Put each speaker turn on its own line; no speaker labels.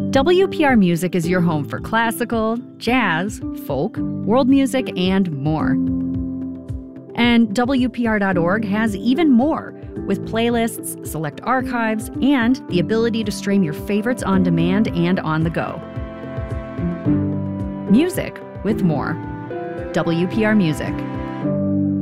WPR Music is your home for classical, jazz, folk, world music, and more. And WPR.org has even more, with playlists, select archives, and the ability to stream your favorites on demand and on the go. Music with more. WPR Music.